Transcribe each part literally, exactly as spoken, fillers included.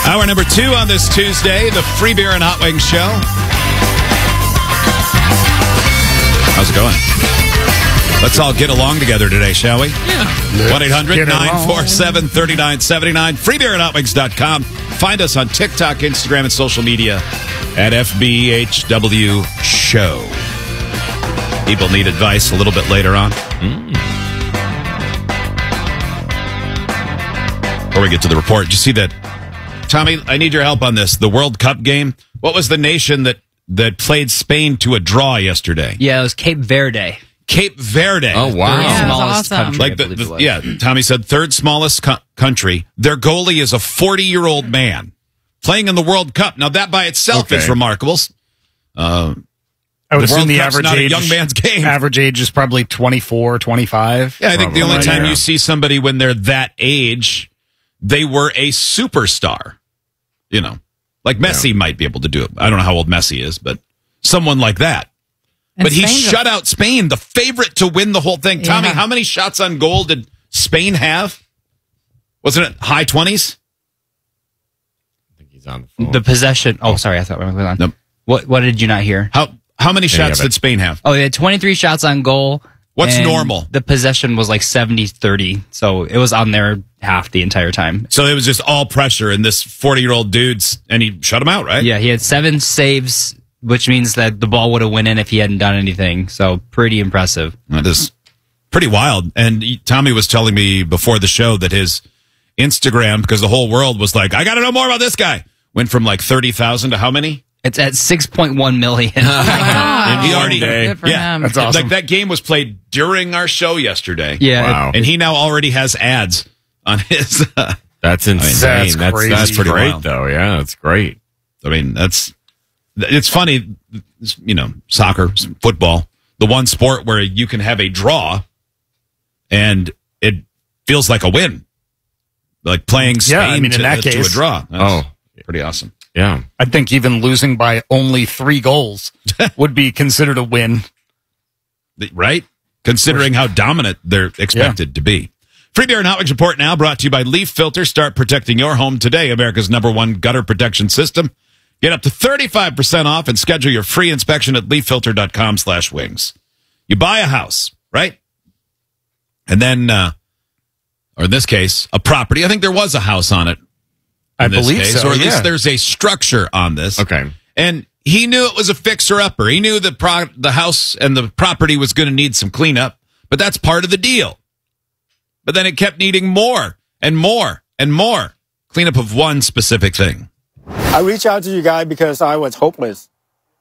Hour number two on this Tuesday, the Free Beer and Hot Wings Show. How's it going? Let's all get along together today, shall we? Yeah. one eight hundred nine four seven three nine seven nine. free beer and hot wings dot com. Find us on TikTok, Instagram, and social media at F B H W Show. People need advice a little bit later on. Mm. Before we get to the report, did you see that? Tommy, I need your help on this. The World Cup game. What was the nation that, that played Spain to a draw yesterday? Yeah, it was Cape Verde. Cape Verde. Oh, wow. Third Yeah, smallest awesome. country, Like I the, believe the it was. yeah, Tommy said third smallest co- country. Their goalie is a forty-year-old man playing in the World Cup. Now, that by itself Okay. is remarkable. Uh, I would The assume World the Cup's average not a age, young man's game. average age is probably twenty-four, twenty-five. yeah, I think the only Probably, time yeah. you see somebody when they're that age, they were a superstar. You know, like Messi might be able to do it. I don't know how old Messi is, but someone like that. And But he Spain's a- shut out Spain, the favorite to win the whole thing. Tommy, Yeah. how many shots on goal did Spain have? Wasn't it high twenties? I think he's on the phone. The possession. Oh, sorry, I thought we were going on. Nope. What What did you not hear? How how many Any shots of it. did Spain have? Oh, they had twenty-three shots on goal. What's and normal? The possession was like seventy thirty, so it was on their half the entire time. So it was just all pressure, and this forty-year-old dude's, and he shut him out, right? Yeah, he had seven saves, which means that the ball would have went in if he hadn't done anything. So pretty impressive. That is pretty wild. And he- Tommy was telling me before the show that his Instagram, because the whole world was like, I got to know more about this guy, went from like thirty thousand to how many? It's at six point one million. And he Wow. already, Good for yeah, him. That's awesome. like that game was played during our show yesterday. Yeah. Wow. And he now already has ads on his, uh, That's insane. that's that's crazy. that's That's pretty great, wild. though. Yeah, that's great. I mean, that's, it's funny, you know, soccer, football, the one sport where you can have a draw and it feels like a win. Like playing Spain Yeah, I mean, in to, that to a case- draw. That's Oh. pretty awesome. Yeah. I think even losing by only three goals would be considered a win. Right? Considering how dominant they're expected to be. Free Beer and Hot Wings Report now brought to you by Leaf Filter. Start protecting your home today. America's number one gutter protection system. Get up to thirty-five percent off and schedule your free inspection at leaf filter dot com slash wings. You buy a house, right? And then, uh, or in this case, a property. I think there was a house on it. I in this believe case, so, or at yeah. least there's a structure on this. Okay. And he knew it was a fixer-upper. He knew the pro- the house and the property was going to need some cleanup, but that's part of the deal. But then it kept needing more and more and more cleanup of one specific thing. I reached out to you guys because I was hopeless.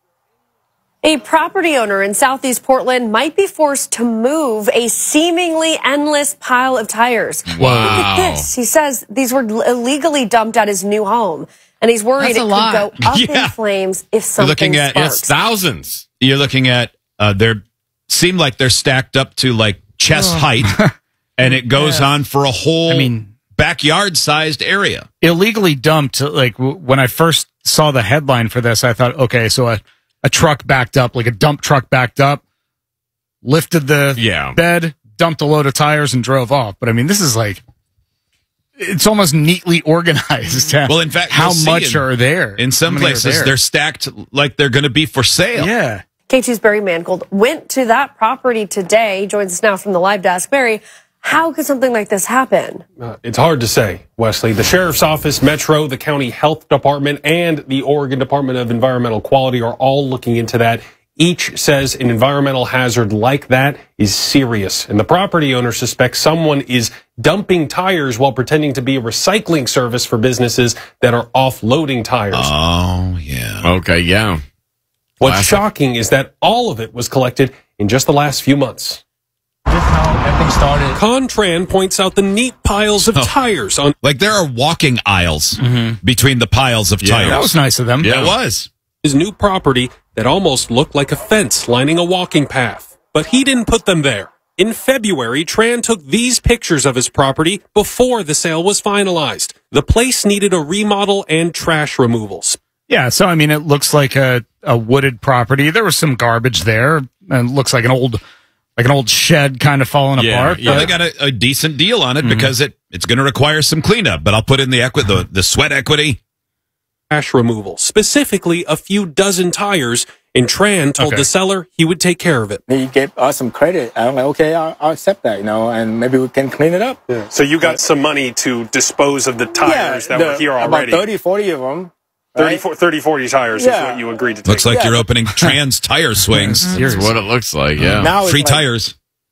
A property owner in southeast Portland might be forced to move a seemingly endless pile of tires. Look at this. He says these were illegally dumped at his new home, and he's worried That's it a could lot. go up Yeah. in flames if something looking at- sparks. Yes, thousands. You're looking at, uh, they're, seem like they're stacked up to like chest height, and it goes on for a whole I mean- backyard-sized area. Illegally dumped, like w- when I first saw the headline for this, I thought, okay, so a, a truck backed up, like a dump truck backed up, lifted the Yeah. bed, dumped a load of tires, and drove off. But I mean, this is like, it's almost neatly organized. Well, in fact, how you'll see much in- are there? In some How many are places, there? they're stacked like they're going to be for sale. Yeah. K two's Barry Mangold went to that property today. He joins us now from the live desk. Barry, how could something like this happen? Uh, it's hard to say, Wesley. The Sheriff's Office, Metro, the County Health Department, and the Oregon Department of Environmental Quality are all looking into that. Each says an environmental hazard like that is serious. And the property owner suspects someone is dumping tires while pretending to be a recycling service for businesses that are offloading tires. Oh, yeah. Okay, yeah. What's classic. shocking is that all of it was collected in just the last few months. Just how everything started. Contran points out the neat piles of tires on Like there are walking aisles between the piles of Yeah. tires. That was nice of them. It was. his new property that almost looked like a fence lining a walking path. But he didn't put them there. In February, Tran took these pictures of his property before the sale was finalized. The place needed a remodel and trash removals. Yeah, so I mean, it looks like a, a wooded property. There was some garbage there, and it looks like an old, like an old shed kind of falling Yeah, apart. yeah. Well, they got a, a decent deal on it because it, it's going to require some cleanup. But I'll put in the equity, the, the sweat equity. trash removal, specifically a few dozen tires, and Tran told Okay. the seller he would take care of it. He gave us some credit. I'm like, okay, I'll, I'll accept that, you know, and maybe we can clean it up. Yeah, So you got some money to dispose of the tires that the- were here already. About thirty, forty of them. thirty, right? forty, thirty, forty tires Yeah. is what you agreed to take. Looks like Yeah, you're but- opening trans tire swings. That's what it looks like, yeah. Now it's Free like- tires.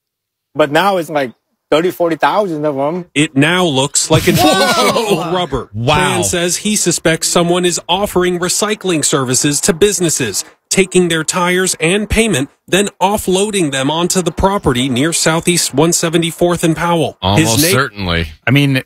But now it's like thirty, forty thousand of them. It now looks like an ocean of rubber. Wow. Tran says he suspects someone is offering recycling services to businesses, taking their tires and payment, then offloading them onto the property near Southeast one seventy-fourth and Powell. Almost na- certainly. I mean,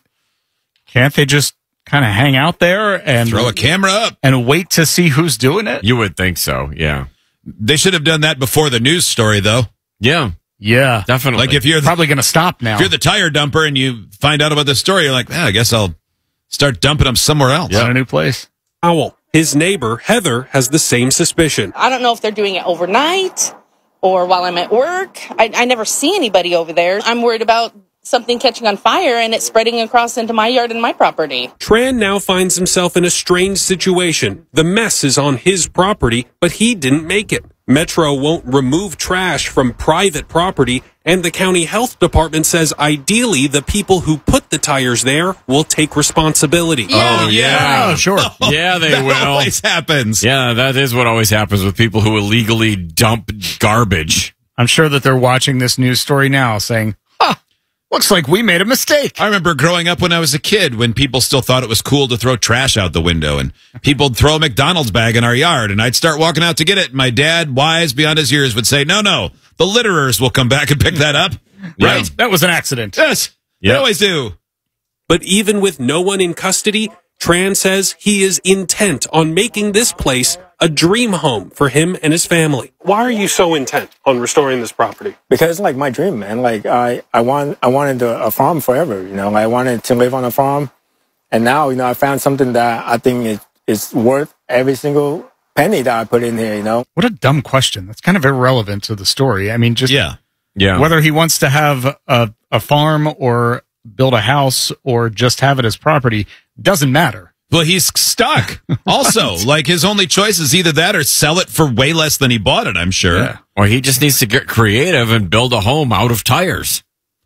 can't they just kind of hang out there and Throw a camera up. and wait to see who's doing it? You would think so, yeah. They should have done that before the news story, though. Yeah, Yeah, definitely. Like if you're the, probably going to stop now. if you're the tire dumper and you find out about this story, you're like, eh, I guess I'll start dumping them somewhere else. Got a new place. Powell. His neighbor, Heather, has the same suspicion. I don't know if they're doing it overnight or while I'm at work. I, I never see anybody over there. I'm worried about something catching on fire and it spreading across into my yard and my property. Tran now finds himself in a strange situation. The mess is on his property, but he didn't make it. Metro won't remove trash from private property, and the county health department says ideally the people who put the tires there will take responsibility. Oh, yeah. Oh, sure. Yeah, they that will. always happens. Yeah, that is what always happens with people who illegally dump garbage. I'm sure that they're watching this news story now saying, huh, looks like we made a mistake. I remember growing up when I was a kid when people still thought it was cool to throw trash out the window, and people would throw a McDonald's bag in our yard, and I'd start walking out to get it. And my dad, wise beyond his years, would say, no, no, the litterers will come back and pick that up. Right. That was an accident. Yes. They Yep. always do. But even with no one in custody, Tran says he is intent on making this place a dream home for him and his family. Why are you so intent on restoring this property? Because it's like my dream, man. Like I, I want, I wanted a, a farm forever. You know, I wanted to live on a farm, and now you know I found something that I think is is worth every single penny that I put in here. You know, What a dumb question. That's kind of irrelevant to the story. I mean, just Yeah. Yeah. whether he wants to have a, a farm or build a house or just have it as property doesn't matter. Well, he's stuck. Also, like his only choice is either that or sell it for way less than he bought it, I'm sure. Yeah. Or he just needs to get creative and build a home out of tires.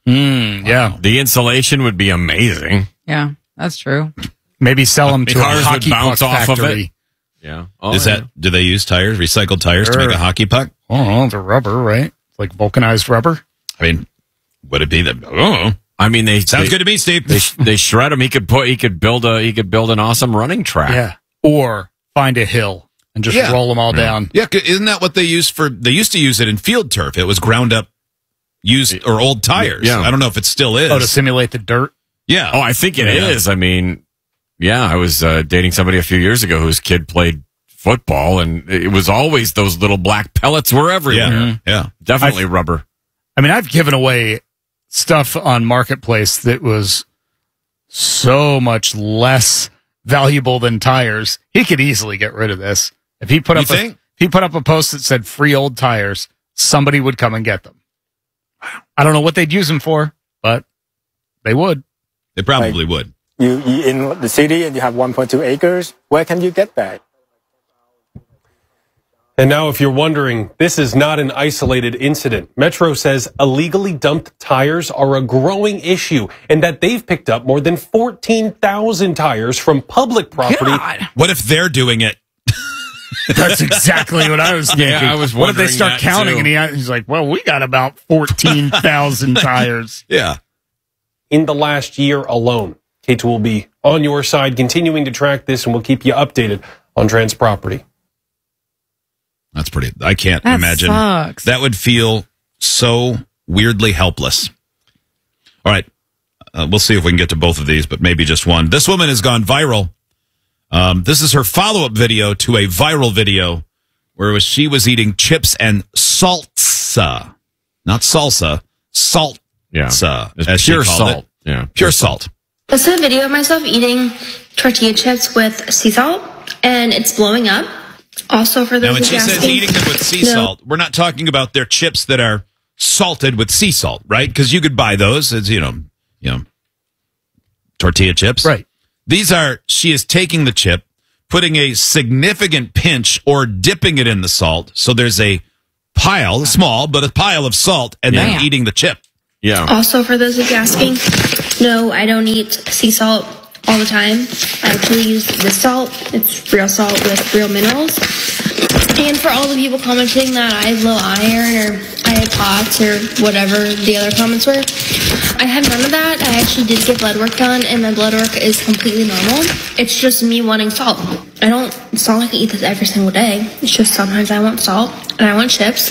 Mm, yeah. The insulation would be amazing. Yeah, that's true. Maybe sell them to a Cars would hockey bounce puck off of factory. it. Yeah. Oh, Is yeah. that, do they use tires, recycled tires to Sure. make a hockey puck? Oh, the rubber, right? Like vulcanized rubber. I mean, would it be that? Oh, I mean, they sounds they, good to me, Steve. They, they shred him. He could put. He could build a. He could build an awesome running track. Yeah. Or find a hill and just Yeah. roll them all down. Yeah, 'cause isn't that what they use for? They used to use it in field turf. It was ground up, used or old tires. Yeah. I don't know if it still is. Oh, to simulate the dirt. yeah. Oh, I think it is. Yeah. I mean, yeah. I was uh, dating somebody a few years ago whose kid played football, and it was always those little black pellets were everywhere. yeah, yeah. Definitely rubber. I mean, I've given away stuff on Marketplace that was so much less valuable than tires. He could easily get rid of this. If he put You up a, think? if he put up a post that said free old tires, somebody would come and get them. I don't know what they'd use them for, but they would. They probably would. you, you in the city and you have one point two acres. Where can you get that? And now, if you're wondering, this is not an isolated incident. Metro says illegally dumped tires are a growing issue and that they've picked up more than fourteen thousand tires from public property. What if they're doing it? That's exactly what I was thinking. Yeah, I was what if they wondering start that, counting too. and he, he's like, well, we got about fourteen thousand tires. Yeah. In the last year alone. K two will be on your side, continuing to track this, and we'll keep you updated on Trans Property. That's pretty. I can't That imagine. sucks. That would feel so weirdly helpless. All right. Uh, we'll see if we can get to both of these, but maybe just one. This woman has gone viral. Um, this is her follow-up video to a viral video where it was, she was eating chips and salsa. Not salsa, salsa. Yeah. It's as she pure called salt. it. Yeah. Pure salt. This is a video of myself eating tortilla chips with sea salt, and it's blowing up. Also, for those Now, when of she you says asking, eating them with sea no. salt, we're not talking about their chips that are salted with sea salt, right? Because you could buy those as, you know, you know, tortilla chips. Right. These are, she is taking the chip, putting a significant pinch or dipping it in the salt. So there's a pile, small, but a pile of salt, and then Yeah. eating the chip. Yeah. Also, for those of you asking, no, I don't eat sea salt all the time. I actually use this salt. It's real salt with real minerals. And for all the people commenting that I have low iron or I have POTS or whatever the other comments were, I have none of that. I actually did get blood work done, and my blood work is completely normal. It's just me wanting salt. I don't, it's not like I eat this every single day. It's just sometimes I want salt and I want chips.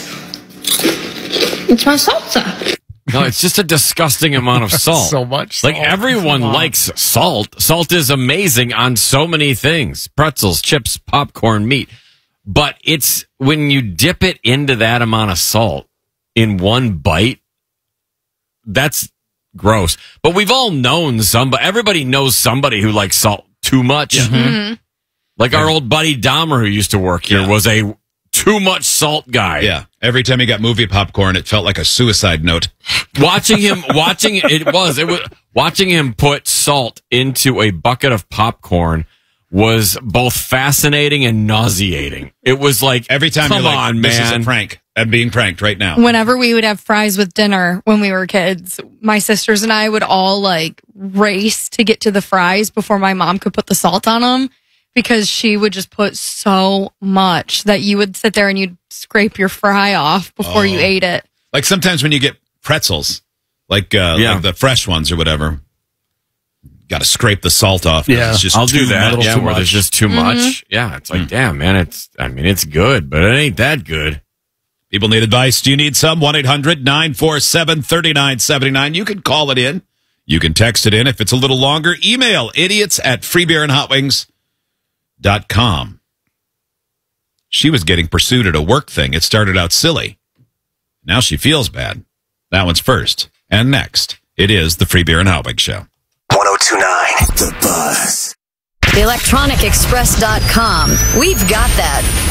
It's my salsa. No, it's just a disgusting amount of salt. So much Like salt. everyone Come on. likes salt. Salt is amazing on so many things. Pretzels, chips, popcorn, meat. But it's when you dip it into that amount of salt in one bite, that's gross. But we've all known somebody, everybody knows somebody who likes salt too much. Mm-hmm. Like our old buddy Dahmer, who used to work here, Yeah. was a too much salt guy. Yeah. Every time he got movie popcorn, it felt like a suicide note. Watching him, watching it was, it was, watching him put salt into a bucket of popcorn was both fascinating and nauseating. It was like, Every time come you're like, on, this man. is a prank. I'm being pranked right now. Whenever we would have fries with dinner when we were kids, my sisters and I would all like race to get to the fries before my mom could put the salt on them, because she would just put so much that you would sit there and you'd scrape your fry off before you Oh. ate it. Like sometimes when you get pretzels, like, uh, Yeah. like the fresh ones or whatever, got to scrape the salt off. Yeah. It's just I'll too do that. much. Yeah, too where there's much. just too Mm-hmm. much. Yeah, it's like, damn, man, it's, I mean, it's good, but it ain't that good. People need advice. Do you need some? one eight hundred nine four seven three nine seven nine. You can call it in. You can text it in. If it's a little longer, email idiots at free beer and hot wings dot com. She was getting pursued at a work thing. It started out silly. Now she feels bad. That one's first. And next, it is the Free Beer and Hot Wings Show. one oh two point nine The Buzz. The electronic express dot com. We've got that.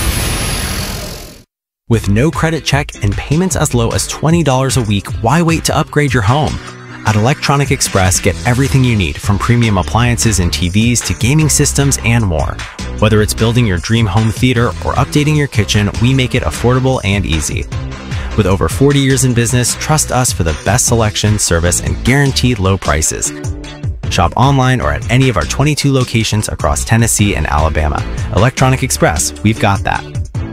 With no credit check and payments as low as twenty dollars a week, why wait to upgrade your home? At Electronic Express, get everything you need, from premium appliances and T Vs to gaming systems and more. Whether it's building your dream home theater or updating your kitchen, we make it affordable and easy. With over forty years in business, trust us for the best selection, service, and guaranteed low prices. Shop online or at any of our twenty-two locations across Tennessee and Alabama. Electronic Express, we've got that.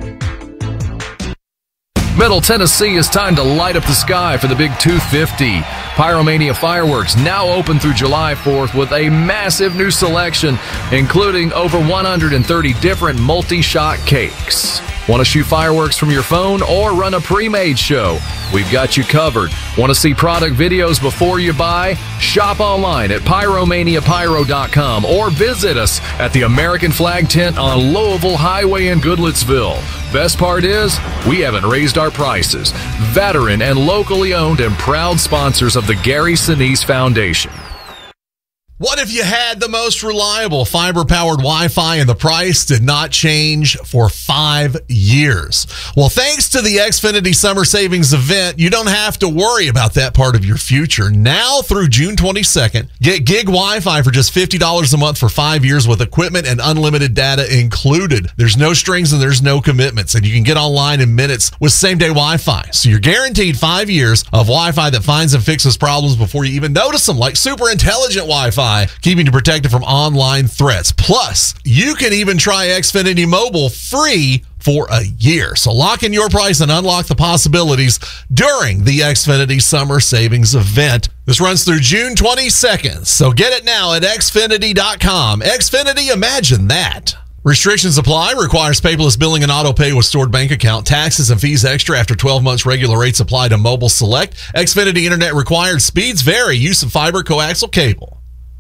Middle Tennessee, it's time to light up the sky for the Big two fifty. Pyromania Fireworks now open through July fourth with a massive new selection, including over one hundred thirty different multi-shot cakes. Want to shoot fireworks from your phone or run a pre-made show? We've got you covered. Want to see product videos before you buy? Shop online at pyromania pyro dot com or visit us at the American Flag Tent on Louisville Highway in Goodlettsville. Best part is, we haven't raised our prices. Veteran and locally owned and proud sponsors of the Gary Sinise Foundation. What if you had the most reliable fiber-powered Wi-Fi and the price did not change for five years? Well, thanks to the Xfinity Summer Savings Event, you don't have to worry about that part of your future. Now through June twenty-second, get gig Wi-Fi for just fifty dollars a month for five years with equipment and unlimited data included. There's no strings and there's no commitments, and you can get online in minutes with same-day Wi-Fi. So you're guaranteed five years of Wi-Fi that finds and fixes problems before you even notice them, like super intelligent Wi-Fi, keeping you protected from online threats. Plus, you can even try Xfinity Mobile free for a year. So lock in your price and unlock the possibilities during the Xfinity Summer Savings Event. This runs through June twenty-second. So get it now at Xfinity dot com. Xfinity, imagine that. Restrictions apply. Requires paperless billing and auto pay with stored bank account. Taxes and fees extra after twelve months. Regular rates apply to mobile select. Xfinity Internet required. Speeds vary. Use of fiber coaxial cable.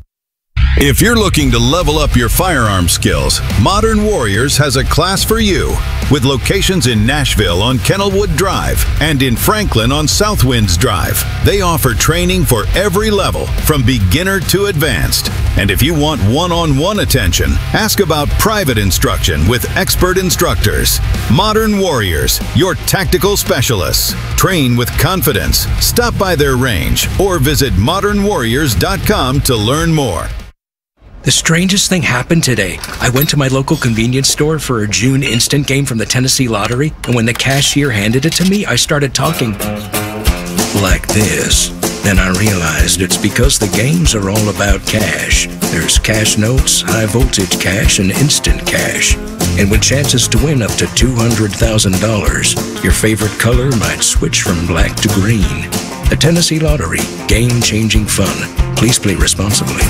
If you're looking to level up your firearm skills, Modern Warriors has a class for you. With locations in Nashville on Kennelwood Drive and in Franklin on Southwinds Drive, they offer training for every level, from beginner to advanced. And if you want one-on-one attention, ask about private instruction with expert instructors. Modern Warriors, your tactical specialists. Train with confidence. Stop by their range or visit modern warriors dot com to learn more. The strangest thing happened today. I went to my local convenience store for a June instant game from the Tennessee Lottery, and when the cashier handed it to me, I started talking like this. Then I realized it's because the games are all about cash. There's cash notes, high voltage cash, and instant cash. And with chances to win up to two hundred thousand dollars, your favorite color might switch from black to green. The Tennessee Lottery, game-changing fun. Please play responsibly.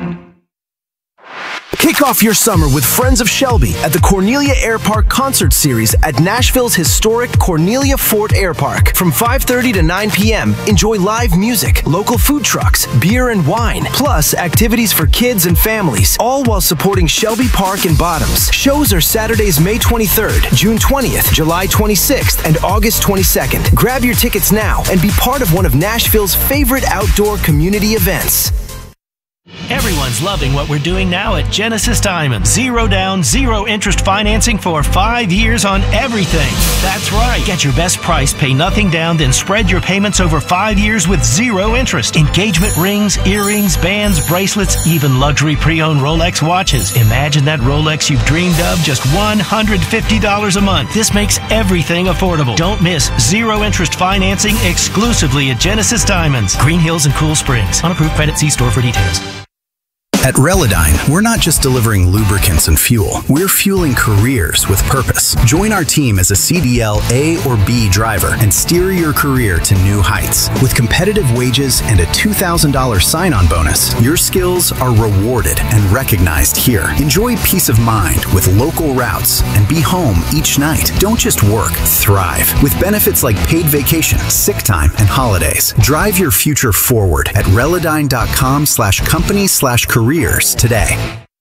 Kick off your summer with Friends of Shelby at the Cornelia Air Park Concert Series at Nashville's historic Cornelia Fort Air Park. From five thirty to nine p.m., enjoy live music, local food trucks, beer and wine, plus activities for kids and families, all while supporting Shelby Park and Bottoms. Shows are Saturdays, May twenty-third, June twentieth, July twenty-sixth, and August twenty-second. Grab your tickets now and be part of one of Nashville's favorite outdoor community events. Everyone's loving what we're doing now at Genesis Diamond. Zero down, zero interest financing for five years on everything. That's right. Get your best price, pay nothing down, then spread your payments over five years with zero interest. Engagement rings, earrings, bands, bracelets, even luxury pre-owned Rolex watches. Imagine that Rolex you've dreamed of, just one hundred fifty dollars a month. This makes everything affordable. Don't miss zero interest financing exclusively at Genesis Diamonds. Green Hills and Cool Springs. On approved credit, see store for details. At Relodyne, we're not just delivering lubricants and fuel. We're fueling careers with purpose. Join our team as a C D L A or B driver and steer your career to new heights. With competitive wages and a two thousand dollars sign-on bonus, your skills are rewarded and recognized here. Enjoy peace of mind with local routes and be home each night. Don't just work, thrive. With benefits like paid vacation, sick time, and holidays. Drive your future forward at Relodyne.com slash company slash career today.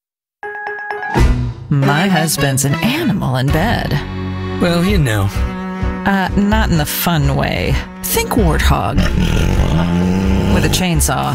My husband's an animal in bed. Well, you know. Uh, not in the fun way. Think warthog. With a chainsaw.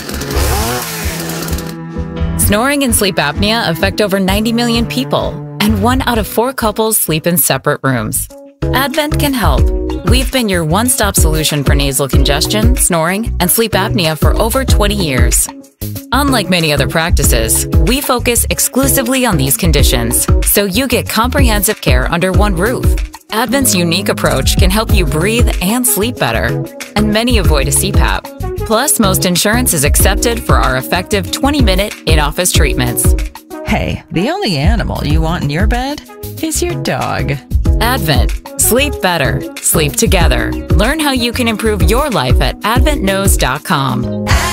Snoring and sleep apnea affect over ninety million people, and one out of four couples sleep in separate rooms. Advent can help. We've been your one-stop solution for nasal congestion, snoring, and sleep apnea for over twenty years. Unlike many other practices, we focus exclusively on these conditions, so you get comprehensive care under one roof. Advent's unique approach can help you breathe and sleep better, and many avoid a C PAP. Plus, most insurance is accepted for our effective twenty-minute in-office treatments. Hey, the only animal you want in your bed is your dog. Advent. Sleep better. Sleep together. Learn how you can improve your life at advent knows dot com.